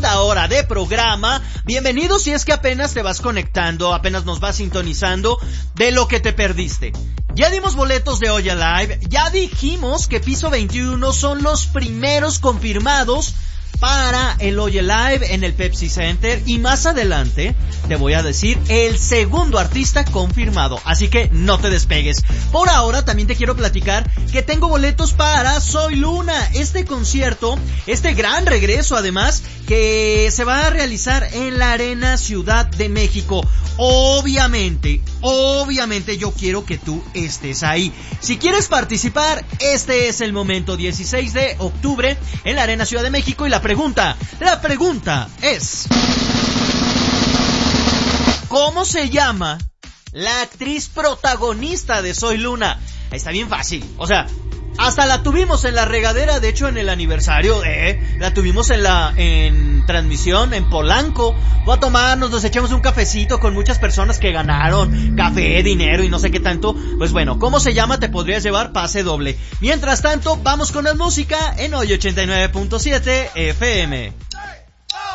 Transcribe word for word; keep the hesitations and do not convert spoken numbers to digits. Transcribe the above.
segunda hora de programa. Bienvenido si es que apenas te vas conectando, apenas nos vas sintonizando de lo que te perdiste. Ya dimos boletos de Hoy Alive, ya dijimos que Piso veintiuno son los primeros confirmados para el Hoy Alive en el Pepsi Center, y más adelante te voy a decir el segundo artista confirmado, así que no te despegues. Por ahora también te quiero platicar que tengo boletos para Soy Luna, este concierto, este gran regreso además, que se va a realizar en la Arena Ciudad de México. Obviamente, obviamente yo quiero que tú estés ahí. Si quieres participar, este es el momento, dieciséis de octubre en la Arena Ciudad de México. Y la pregunta, la pregunta es: ¿cómo se llama la actriz protagonista de Soy Luna? Está bien fácil, o sea, hasta la tuvimos en la regadera, de hecho en el aniversario, eh, la tuvimos en la, en transmisión en Polanco. Voy a tomarnos, nos echamos un cafecito con muchas personas que ganaron café, dinero y no sé qué tanto. Pues bueno, ¿cómo se llama? Te podrías llevar pase doble. Mientras tanto, vamos con la música en Hoy ochenta y nueve punto siete F M.